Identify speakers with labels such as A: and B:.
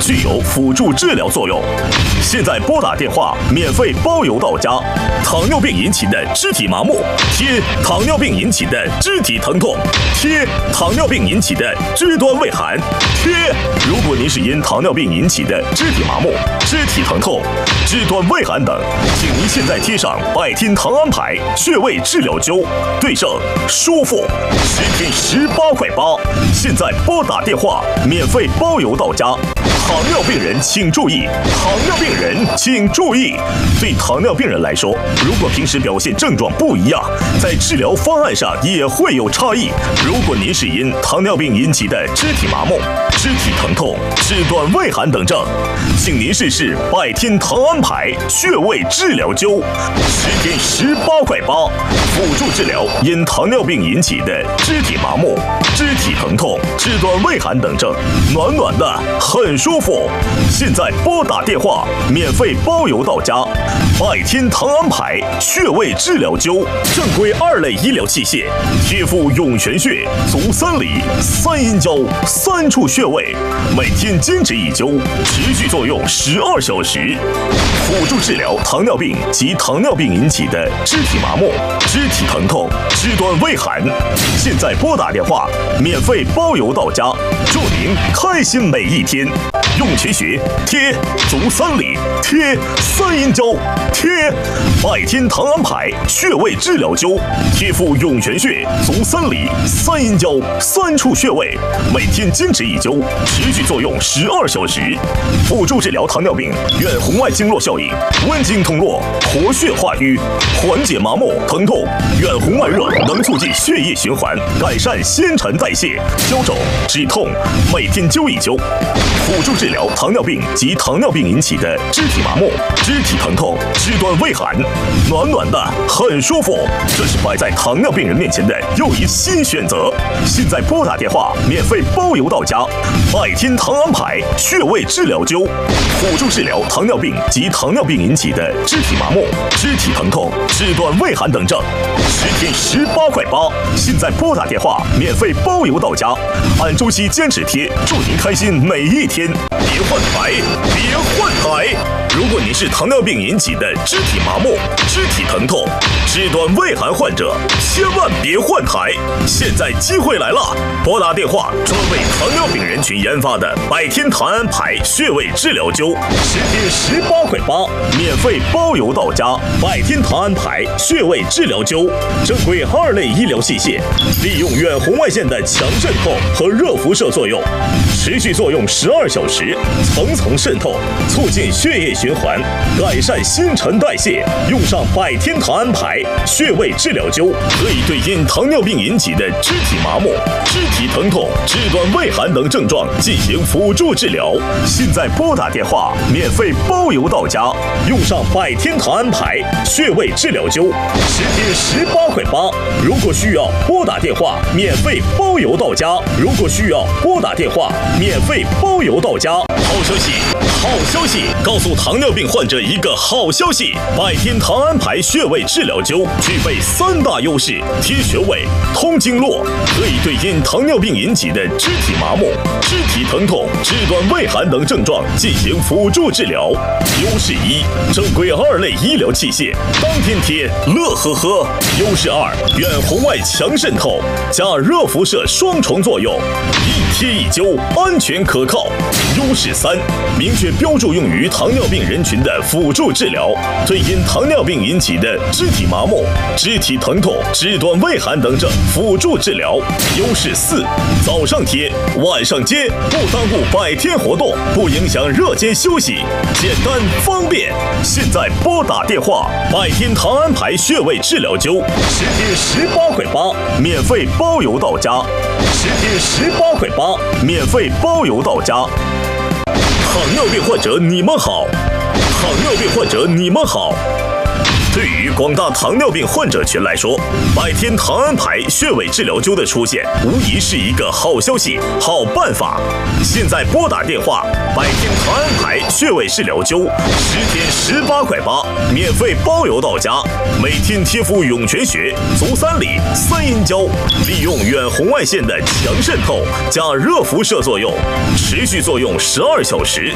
A: 具有辅助治疗作用。现在拨打电话，免费包邮到家。糖尿病引起的肢体麻木，贴糖尿病引起的肢体疼痛，贴糖尿病引起的肢端畏寒，贴。如果您是因糖尿病引起的肢体麻木、肢体疼痛、肢端畏寒等，请您现在贴上百天糖安牌穴位治疗灸，对症舒服，10天18块8。现在拨打电话，免费包邮到家。糖尿病人请注意，糖尿病人请注意。对糖尿病人来说，如果平时表现症状不一样，在治疗方案上也会有差异。如果您是因糖尿病引起的肢体麻木、肢体疼痛、肢端畏寒等症，请您试试百天糖安牌穴位治疗灸，10天18块8，辅助治疗因糖尿病引起的肢体麻木、肢体疼痛、肢端畏寒等症，暖暖的，很舒服。现在拨打电话，免费包邮到家。百天糖安牌穴位治疗灸，正规2类医疗器械，贴敷涌泉穴、足3里、3阴交3处穴位，每天坚持1灸，持续作用12小时，辅助治疗糖尿病及糖尿病引起的肢体麻木、肢体疼痛、肢端畏寒。现在拨打电话，免费包邮到家，祝您开心每一天。涌泉穴贴足3里，贴3阴交贴百天糖安牌穴位治疗灸，贴敷涌泉穴、足3里、3阴交3处穴位，每天坚持1灸，持续作用12小时，辅助治疗糖尿病远红外经络效应，温经通络，活血化瘀，缓解麻木疼痛。远红外热能促进血液循环，改善新陈代谢，消肿止痛，每天灸1灸，辅助治疗糖尿病及糖尿病引起的肢体麻木、肢体疼痛、肢端畏寒，暖暖的，很舒服。这是摆在糖尿病人面前的又一新选择。现在拨打电话，免费包邮到家。百天糖安牌穴位治疗灸，辅助治疗糖尿病及糖尿病引起的肢体麻木、肢体疼痛、肢端畏寒等症，10天18块8。现在拨打电话，免费包邮到家。按周期坚持贴，祝您开心每一天。别换台，别换台！如果您是糖尿病引起的肢体麻木、肢体疼痛、肢端畏寒患者，千万别换台！现在机会来了，拨打电话，专为糖尿病人群研发的百天糖安牌穴位治疗灸，10天18块8，免费包邮到家。百天糖安牌穴位治疗灸，正规2类医疗器械，利用远红外线的强渗透和热辐射作用，持续作用12小时，层层渗透，促进血液循环，改善新陈代谢。用上百天糖安牌穴位治疗灸，可以对因糖尿病引起的肢体麻木、肢体疼痛、肢端畏寒等症状进行辅助治疗。现在拨打电话，免费包邮到家。用上百天糖安牌穴位治疗灸，10天18块8。如果需要拨打电话，免费包邮到家。如果需要拨打电话，免费包邮到家。好消息，好消息！告诉糖尿病患者一个好消息：百天糖安牌穴位治疗灸具备3大优势：贴穴位、通经络，可以对因糖尿病引起的肢体麻木、肢体疼痛、肢端畏寒等症状进行辅助治疗。优势1，正规2类医疗器械，当天贴，乐呵呵。优势2，远红外强渗透加热辐射双重作用，一贴一灸，安全可靠。优势3，明确标注用于糖尿病人群的辅助治疗，对因糖尿病引起的肢体麻木、肢体疼痛、肢端畏寒等症辅助治疗。优势4，早上贴，晚上接，不耽误百天活动，不影响热间休息，简单方便。现在拨打电话，百天糖安牌穴位治疗灸，10天18块8，免费包邮到家。10天18块8，免费包邮到家。糖尿病患者你们好，糖尿病患者你们好。对于广大糖尿病患者群来说，百天糖安牌穴位治疗灸的出现，无疑是一个好消息、好办法。现在拨打电话，百天糖安牌穴位治疗灸，10天18块8，免费包邮到家。每天贴敷涌泉穴、足3里、3阴交，利用远红外线的强渗透加热辐射作用，持续作用12小时，